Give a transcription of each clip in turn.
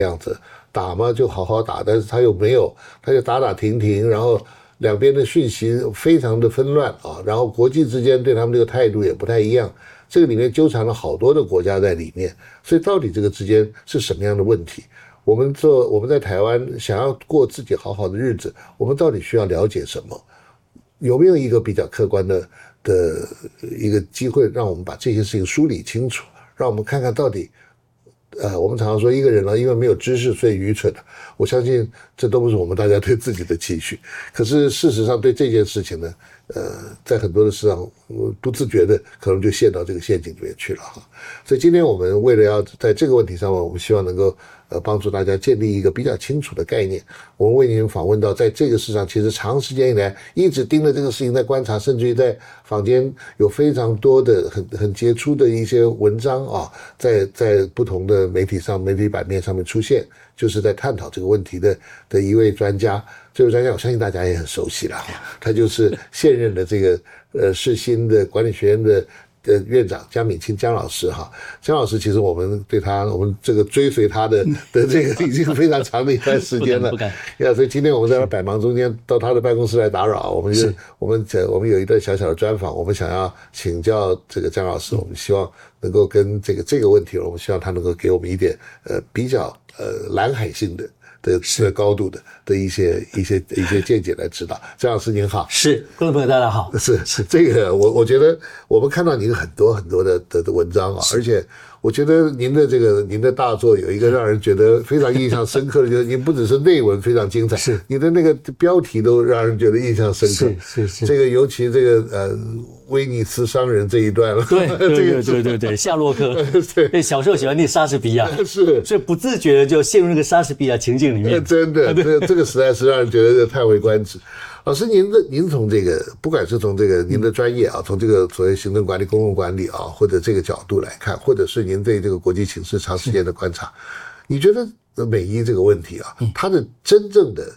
样子打嘛就好好打，但是他又没有，他就打打停停，然后两边的讯息非常的纷乱啊，然后国际之间对他们这个态度也不太一样，这个里面纠缠了好多的国家在里面，所以到底这个之间是什么样的问题？我们在台湾想要过自己好好的日子，我们到底需要了解什么？有没有一个比较客观的一个机会，让我们把这些事情梳理清楚，让我们看看到底。我们常常说一个人呢，因为没有知识，所以愚蠢。我相信这都不是我们大家对自己的期许。可是事实上，对这件事情呢，在很多的事上，不自觉的可能就陷到这个陷阱里面去了哈。所以今天我们为了要在这个问题上面，我们希望能够帮助大家建立一个比较清楚的概念。我们为您访问到，在这个事上，其实长时间以来一直盯着这个事情在观察，甚至于在坊间有非常多的很杰出的一些文章啊，在不同的媒体版面上面出现，就是在探讨这个问题的一位专家。这位专家我相信大家也很熟悉了，他就是现任的这个世新的管理学院的院长江敏清江老师哈。江老师其实我们这个追随他的这个已经非常长的一段时间了，所以今天我们在百忙中间到他的办公室来打扰，我们有一段小小的专访，我们想要请教这个江老师，我们希望能够跟这个问题，我们希望他能够给我们一点比较蓝海性的高度的一些见解来指导。江老师您好。 是，观众朋友大家好。 是这个我觉得我们看到您很多的文章啊，而且我觉得您的大作有一个让人觉得非常印象深刻的，就是您不只是内文非常精彩，是你的那个标题都让人觉得印象深刻。是这个尤其这个威尼斯商人这一段了。 对，夏洛克。对，小时候喜欢念莎士比亚，是，所以不自觉的就陷入那个莎士比亚情境里面。 真的，这个实在是让人觉得叹为观止。老师，您从这个，不管是从这个您的专业啊，从这个所谓行政管理、公共管理啊，或者这个角度来看，或者是您对这个国际情势长时间的观察，你觉得美伊这个问题啊，它的真正的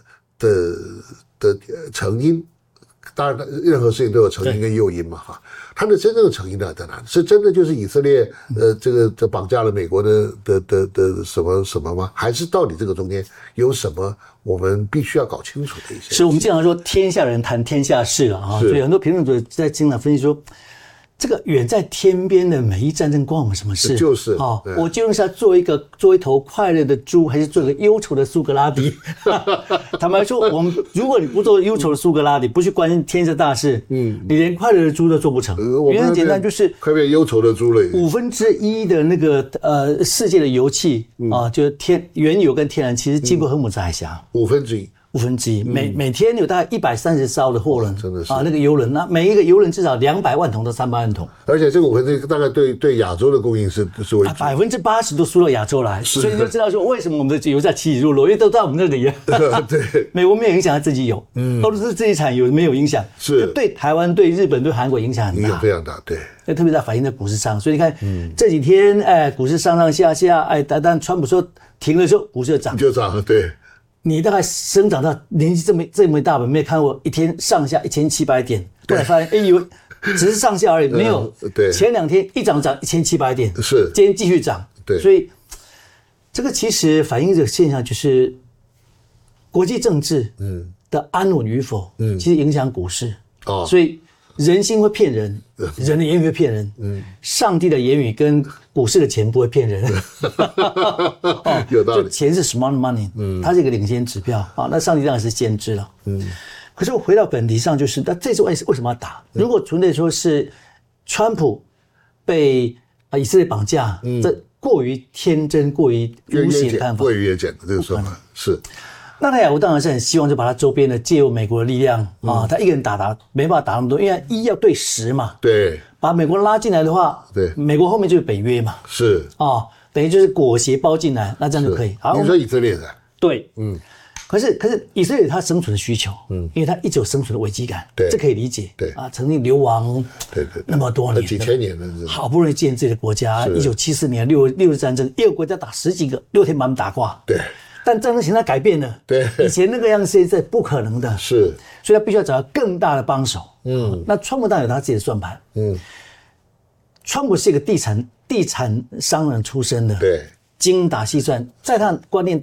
成因，当然任何事情都有成因跟诱因嘛哈，它的真正的成因在哪里？是真的就是以色列这绑架了美国的什么吗？还是到底这个中间有什么我们必须要搞清楚的一些？ 是我们经常说天下人谈天下事了啊，所以很多评论者在经常分析说，这个远在天边的美伊战争关我们什么事？ 就是啊，我究竟是要做一头快乐的猪，还是做一个忧愁的苏格拉底？坦白说，如果你不做忧愁的苏格拉底，不去关心天下大事，你连快乐的猪都做不成。原因很简单，就是快变忧愁的猪了。 1/5的那个世界的油气啊，就是原油跟天然气是经过荷姆斯海峡1/5，每天有大概130艘的货轮， 真的是那个油轮，那每一个油轮至少200万桶到300万桶， 而且这个1/5大概对亚洲的供应是为主 ，80%都输到亚洲来，所以你就知道说为什么我们的油价起起落落，因为都在我们那里。对，美国没有影响，他自己有，俄罗斯自己产油没有影响，是对台湾、对日本、对韩国影响很大， 非常大，对。 那特别在反映在股市上，所以你看这几天，股市上下，但川普说停的时候，股市就涨， 对。 你大概生长到年纪这么大，没有看过一天上下1700点，后来发现，以为只是上下而已，没有。对，前2天一涨1700点， 是， 今天继续涨。 对， 所以这个其实反映这个现象，就是国际政治的安稳与否，其实影响股市。所以人心会骗人，人的言语会骗人，上帝的言语跟股市的钱不会骗人。 有道理， 就钱是 smart money，它是一个领先指标啊。那上帝当然是先知了，可是我回到本题上，就是那这次为什么要打？如果纯粹说是川普被以色列绑架，这过于天真、过于无邪的看法， 过于越简的这个说法是。 纳坦雅胡当然是很希望就把他周边的借由美国的力量他一个人打没办法打那么多，因为1要对10嘛， 对，把美国拉进来的话，对，美国后面就是北约嘛， 是等于就是裹挟包进来，那这样就可以。 好，你说以色列的， 对，可是以色列有他生存的需求，因为他一直有生存的危机感，对，这可以理解，对曾经流亡，对，那么多年， 几千年了， 好不容易建自己的国家，1974年六日战争，一个国家打10几个，6天把他们打挂， 对。 但战争形态改变了，对，以前那个样子现在不可能的， 是， 所以他必须要找到更大的帮手。那川普当然有他自己的算盘。川普是一个地产商人出身的，对，精打细算，在他观念